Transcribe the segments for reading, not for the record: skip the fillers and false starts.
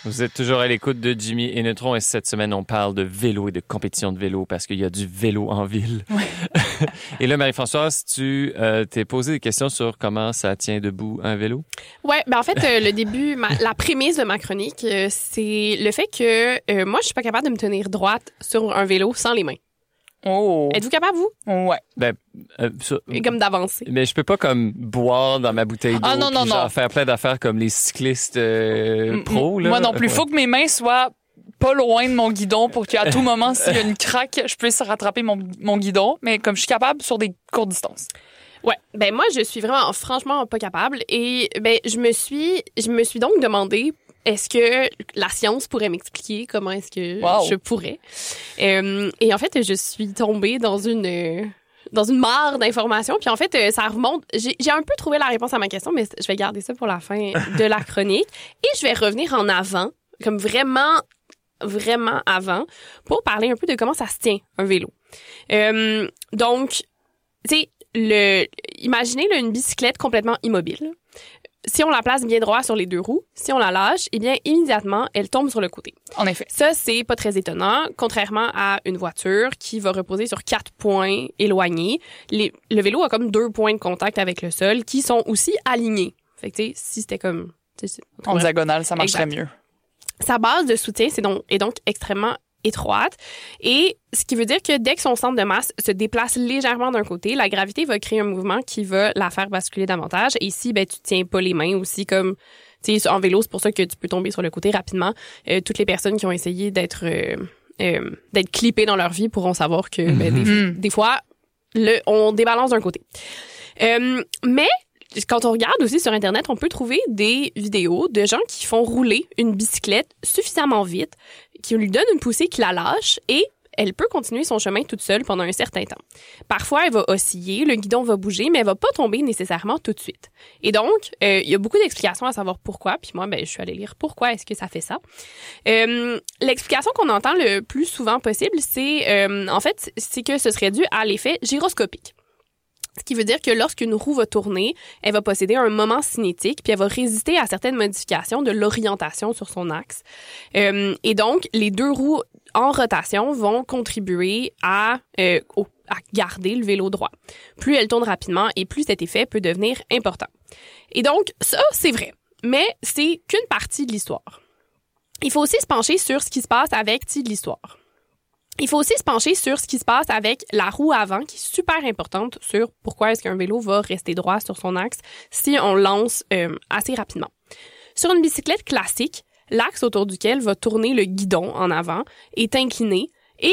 Vous êtes toujours à l'écoute de Jimmy et Neutron et cette semaine, on parle de vélo et de compétition de vélo parce qu'il y a du vélo en ville. Ouais. Et là, Marie-Françoise, tu t'es posé des questions sur comment ça tient debout un vélo? Ouais, ben en fait, le début, la prémisse de ma chronique, c'est le fait que moi, je suis pas capable de me tenir droite sur un vélo sans les mains. Oh. Êtes-vous capable, vous? Ouais. Ben, Et comme d'avancer. Mais je peux pas comme boire dans ma bouteille d'eau puis genre faire plein d'affaires comme les cyclistes pros. Là. Moi non plus. Il faut que mes mains soient pas loin de mon guidon pour qu'à tout moment, s'il y a une craque, je puisse rattraper mon guidon. Mais comme je suis capable sur des courtes distances. Ouais, ben moi, je suis vraiment, franchement, pas capable. Et ben je me suis donc demandé... Est-ce que la science pourrait m'expliquer comment est-ce que je pourrais? Et en fait, je suis tombée dans une mare d'informations. Puis en fait, ça remonte. J'ai un peu trouvé la réponse à ma question, mais je vais garder ça pour la fin de la chronique. Et je vais revenir en avant, comme vraiment, vraiment avant, pour parler un peu de comment ça se tient, un vélo. Donc, tu sais, imaginez là, une bicyclette complètement immobile. Si on la place bien droit sur les deux roues, si on la lâche, eh bien, immédiatement, elle tombe sur le côté. En effet. Ça, c'est pas très étonnant, contrairement à une voiture qui va reposer sur 4 points éloignés. Le vélo a comme 2 points de contact avec le sol qui sont aussi alignés. Fait que, tu sais, si c'était comme... En diagonale, ça marcherait mieux. Sa base de soutien est donc extrêmement étroite. Et ce qui veut dire que dès que son centre de masse se déplace légèrement d'un côté, la gravité va créer un mouvement qui va la faire basculer davantage. Et ici, ben, tu tiens pas les mains aussi comme, tu sais, en vélo, c'est pour ça que tu peux tomber sur le côté rapidement. Toutes les personnes qui ont essayé d'être clippées dans leur vie pourront savoir que, des fois, on débalance d'un côté. Mais, quand on regarde aussi sur Internet, on peut trouver des vidéos de gens qui font rouler une bicyclette suffisamment vite, qui lui donnent une poussée, qui la lâche et elle peut continuer son chemin toute seule pendant un certain temps. Parfois, elle va osciller, le guidon va bouger, mais elle va pas tomber nécessairement tout de suite. Et donc, il y a beaucoup d'explications à savoir pourquoi. Puis moi, ben, je suis allée lire pourquoi est-ce que ça fait ça. L'explication qu'on entend le plus souvent possible, c'est en fait, c'est que ce serait dû à l'effet gyroscopique. Ce qui veut dire que lorsqu'une roue va tourner, elle va posséder un moment cinétique, puis elle va résister à certaines modifications de l'orientation sur son axe. Et donc, les deux roues en rotation vont contribuer à garder le vélo droit. Plus elle tourne rapidement et plus cet effet peut devenir important. Et donc, ça, c'est vrai. Mais c'est qu'une partie de l'histoire. Il faut aussi se pencher sur ce qui se passe avec l'histoire. Il faut aussi se pencher sur ce qui se passe avec la roue avant, qui est super importante sur pourquoi est-ce qu'un vélo va rester droit sur son axe si on lance assez rapidement. Sur une bicyclette classique, l'axe autour duquel va tourner le guidon en avant est incliné et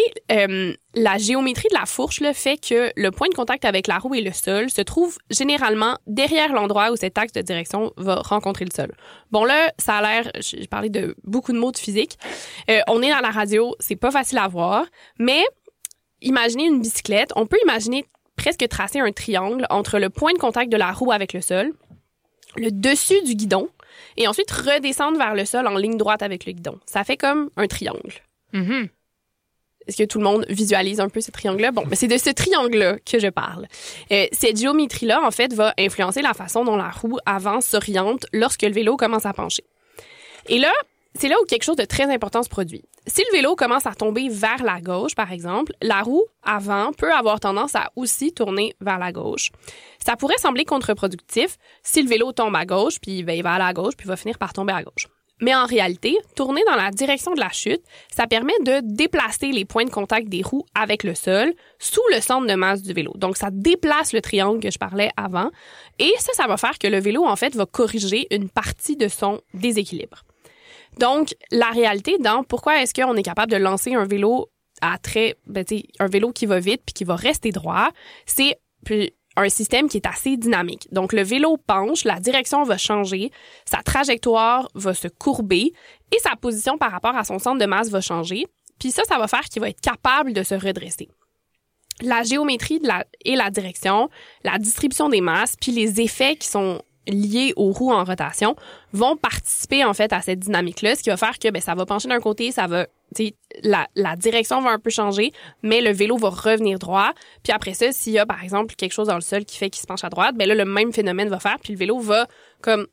la géométrie de la fourche là, fait que le point de contact avec la roue et le sol se trouve généralement derrière l'endroit où cet axe de direction va rencontrer le sol. Bon là, ça a l'air, j'ai parlé de beaucoup de mots de physique. On est dans la radio, c'est pas facile à voir, mais imaginez une bicyclette, on peut imaginer presque tracer un triangle entre le point de contact de la roue avec le sol, le dessus du guidon, et ensuite redescendre vers le sol en ligne droite avec le guidon. Ça fait comme un triangle. Mm-hmm. Est-ce que tout le monde visualise un peu ce triangle-là? Bon, mais c'est de ce triangle-là que je parle. Cette géométrie-là, en fait, va influencer la façon dont la roue avant s'oriente lorsque le vélo commence à pencher. Et là, c'est là où quelque chose de très important se produit. Si le vélo commence à tomber vers la gauche, par exemple, la roue avant peut avoir tendance à aussi tourner vers la gauche. Ça pourrait sembler contre-productif si le vélo tombe à gauche, puis ben, il va aller à gauche, puis il va finir par tomber à gauche. Mais en réalité, tourner dans la direction de la chute, ça permet de déplacer les points de contact des roues avec le sol sous le centre de masse du vélo. Donc, ça déplace le triangle que je parlais avant. Et ça va faire que le vélo, en fait, va corriger une partie de son déséquilibre. Donc, la réalité dans pourquoi est-ce qu'on est capable de lancer un vélo un vélo qui va vite puis qui va rester droit, c'est un système qui est assez dynamique. Donc, le vélo penche, la direction va changer, sa trajectoire va se courber et sa position par rapport à son centre de masse va changer. Puis ça va faire qu'il va être capable de se redresser. La géométrie et la direction, la distribution des masses, puis les effets qui sont liés aux roues en rotation vont participer en fait à cette dynamique-là, ce qui va faire que ça va pencher d'un côté, la direction va un peu changer, mais le vélo va revenir droit. Puis après ça, s'il y a par exemple quelque chose dans le sol qui fait qu'il se penche à droite, là le même phénomène va faire, puis le vélo va comme